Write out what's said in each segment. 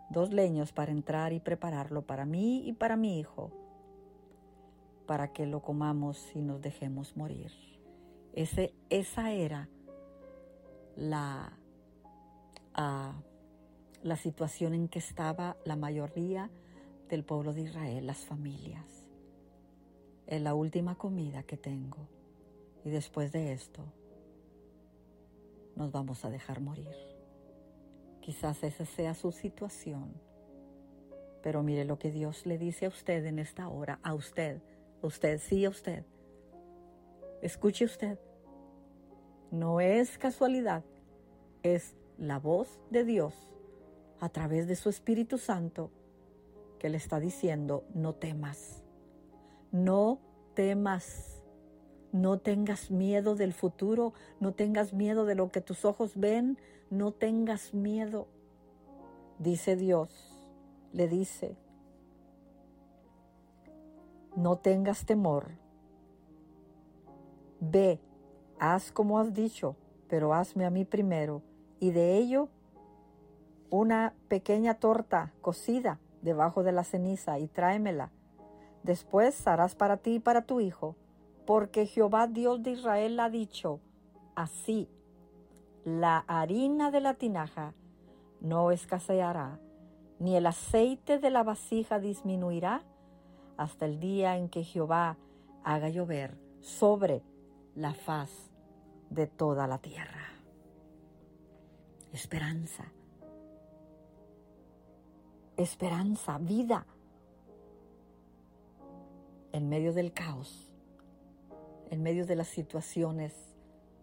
2 leños para entrar y prepararlo para mí y para mi hijo, para que lo comamos y nos dejemos morir. Esa era la situación en que estaba la mayoría del pueblo de Israel, las familias. Es la última comida que tengo y después de esto nos vamos a dejar morir. Quizás esa sea su situación, pero mire lo que Dios le dice a usted en esta hora, a usted, sí, a usted. Escuche usted, no es casualidad, es la voz de Dios a través de su Espíritu Santo que le está diciendo: no temas, no temas, no tengas miedo del futuro, no tengas miedo de lo que tus ojos ven, no tengas miedo. Dice Dios, le dice: no tengas temor, ve, haz como has dicho, pero hazme a mí primero, y de ello una pequeña torta cocida debajo de la ceniza y tráemela. Después harás para ti y para tu hijo, porque Jehová Dios de Israel ha dicho así: la harina de la tinaja no escaseará, ni el aceite de la vasija disminuirá, hasta el día en que Jehová haga llover sobre la faz de toda la tierra. Esperanza, esperanza, vida en medio del caos, en medio de las situaciones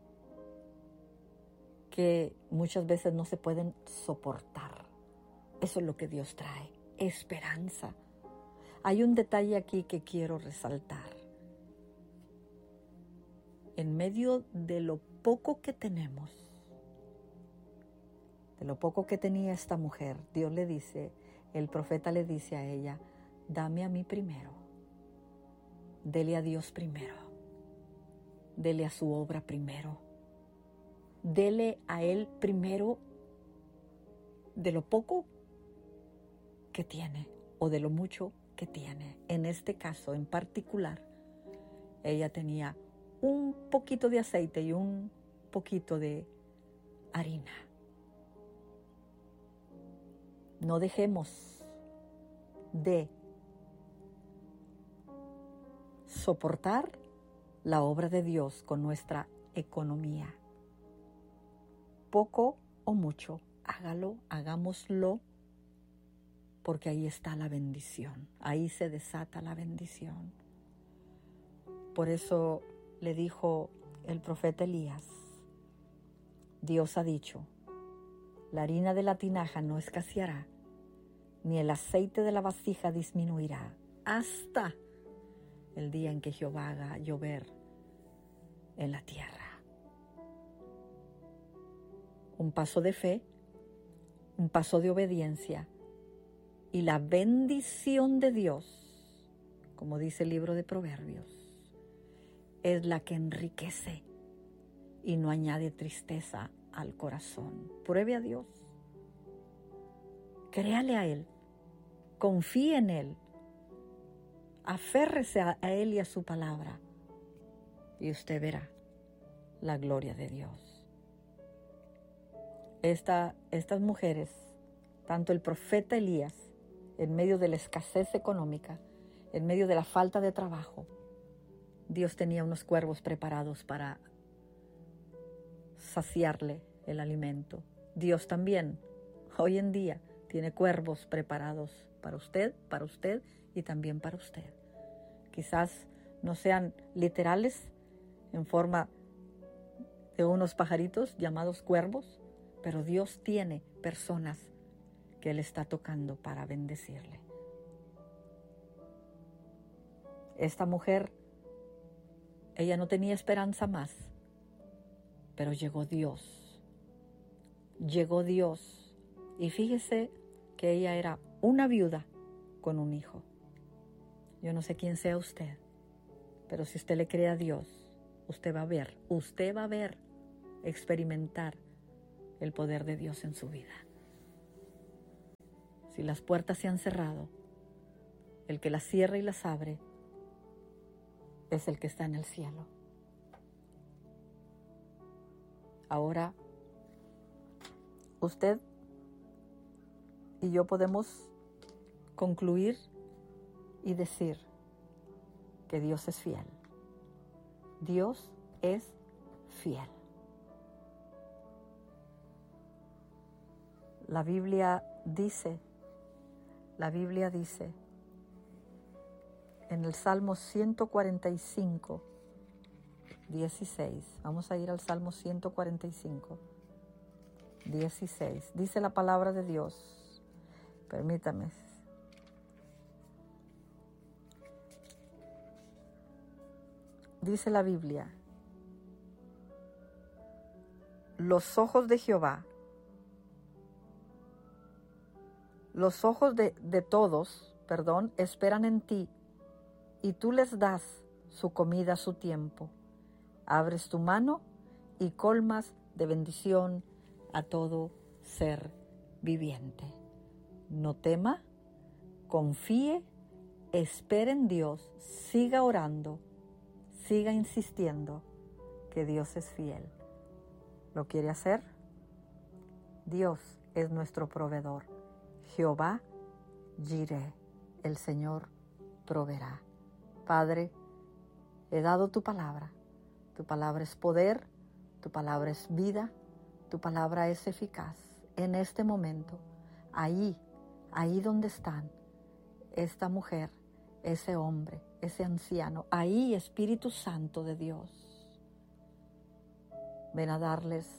que muchas veces no se pueden soportar. Eso es lo que Dios trae, esperanza. Hay un detalle aquí que quiero resaltar. En medio de lo poco que tenemos, de lo poco que tenía esta mujer, Dios le dice, el profeta le dice a ella: dame a mí primero, dele a Dios primero, dele a su obra primero, dele a Él primero de lo poco que tiene o de lo mucho que tiene. En este caso en particular, ella tenía un poquito de aceite y un poquito de harina. No dejemos de soportar la obra de Dios con nuestra economía. Poco o mucho, hagámoslo, porque ahí está la bendición, ahí se desata la bendición. Por eso le dijo el profeta Elías: Dios ha dicho, la harina de la tinaja no escaseará, ni el aceite de la vasija disminuirá, hasta el día en que Jehová haga llover en la tierra. Un paso de fe, un paso de obediencia, y la bendición de Dios, como dice el libro de Proverbios, es la que enriquece y no añade tristeza al corazón. Pruebe a Dios, créale a Él, confíe en Él, aférrese a Él y a su palabra, y usted verá la gloria de Dios. Estas mujeres, tanto el profeta Elías, en medio de la escasez económica, en medio de la falta de trabajo, Dios tenía unos cuervos preparados para saciarle el alimento. Dios también, hoy en día, tiene cuervos preparados para usted y también para usted. Quizás no sean literales en forma de unos pajaritos llamados cuervos, pero Dios tiene personas que Él está tocando para bendecirle. Esta mujer, ella no tenía esperanza más, pero llegó Dios. Y fíjese que ella era una viuda con un hijo. Yo no sé quién sea usted, pero si usted le cree a Dios, usted va a ver, experimentar el poder de Dios en su vida. Si las puertas se han cerrado, el que las cierra y las abre es el que está en el cielo. Ahora, usted y yo podemos concluir y decir que Dios es fiel. Dios es fiel. La Biblia dice en el Salmo 145, 16. Vamos a ir al Salmo 145, 16. Dice la palabra de Dios. Permítame. Dice la Biblia: los ojos de Jehová, los ojos de todos, esperan en ti, y tú les das su comida a su tiempo. Abres tu mano y colmas de bendición a todo ser viviente. No tema, confíe, espere en Dios, siga orando, siga insistiendo que Dios es fiel. ¿Lo quiere hacer? Dios es nuestro proveedor. Jehová Jireh, el Señor proveerá. Padre, he dado tu palabra. Tu palabra es poder, tu palabra es vida, tu palabra es eficaz. En este momento, ahí donde están, esta mujer, ese hombre, ese anciano, ahí, Espíritu Santo de Dios, ven a darles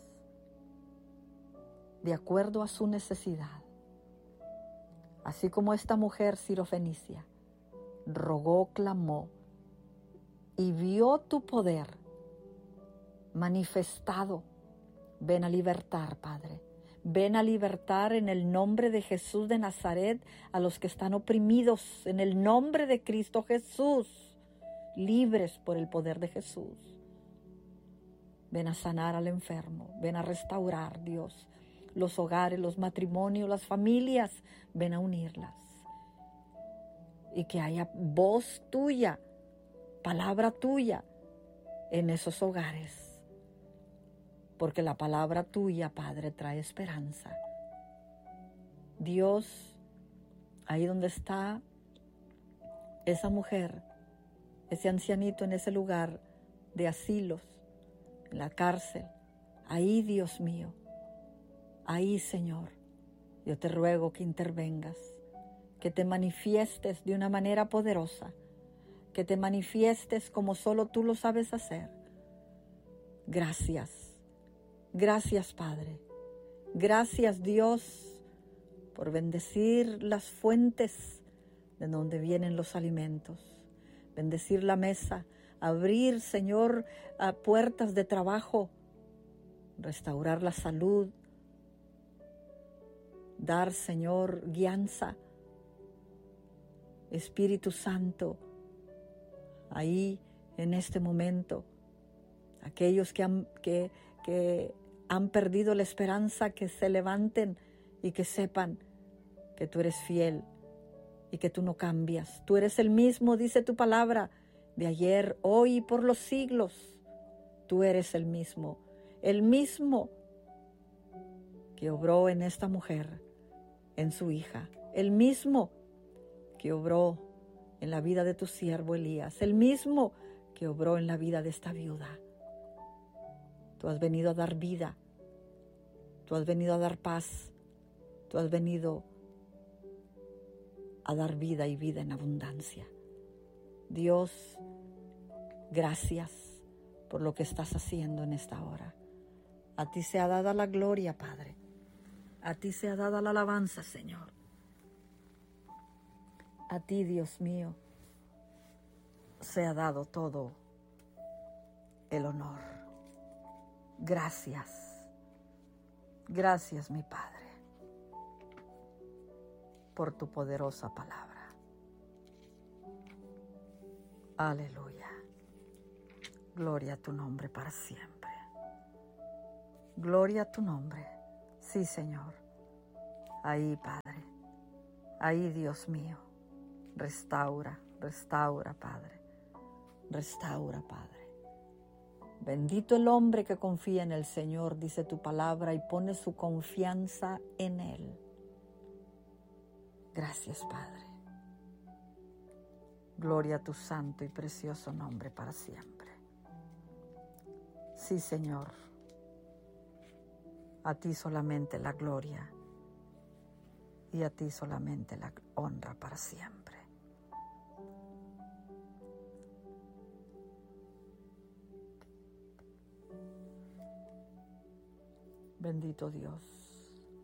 de acuerdo a su necesidad. Así como esta mujer sirofenicia rogó, clamó y vio tu poder manifestado, ven a libertar, Padre. Ven a libertar en el nombre de Jesús de Nazaret a los que están oprimidos, en el nombre de Cristo Jesús, libres por el poder de Jesús. Ven a sanar al enfermo, ven a restaurar, Dios, los hogares, los matrimonios, las familias, ven a unirlas. Y que haya voz tuya, palabra tuya en esos hogares. Porque la palabra tuya, Padre, trae esperanza. Dios, ahí donde está esa mujer, ese ancianito en ese lugar de asilos, en la cárcel, ahí, Dios mío, ahí, Señor, yo te ruego que intervengas, que te manifiestes de una manera poderosa, que te manifiestes como solo tú lo sabes hacer. Gracias, gracias, Padre. Gracias, Dios, por bendecir las fuentes de donde vienen los alimentos, bendecir la mesa, abrir, Señor, a puertas de trabajo, restaurar la salud, dar, Señor, guianza. Espíritu Santo, ahí en este momento, aquellos que han perdido la esperanza, que se levanten y que sepan que tú eres fiel y que tú no cambias. Tú eres el mismo, dice tu palabra, de ayer, hoy y por los siglos. Tú eres el mismo que obró en esta mujer, en su hija, el mismo que obró en la vida de tu siervo Elías, el mismo que obró en la vida de esta viuda. Tú has venido a dar vida, tú has venido a dar paz, tú has venido a dar vida y vida en abundancia. Dios, gracias por lo que estás haciendo en esta hora. A ti sea dada la gloria, Padre. A ti sea dada la alabanza, Señor. A ti, Dios mío, sea dado todo el honor. Gracias. Gracias, mi Padre, por tu poderosa palabra. Aleluya. Gloria a tu nombre para siempre. Gloria a tu nombre. Sí, Señor. Ahí, Padre. Ahí, Dios mío, restaura, restaura, Padre. Restaura, Padre. Bendito el hombre que confía en el Señor, dice tu palabra, y pone su confianza en Él. Gracias, Padre. Gloria a tu santo y precioso nombre para siempre. Sí, Señor. A ti solamente la gloria y a ti solamente la honra para siempre. Bendito Dios.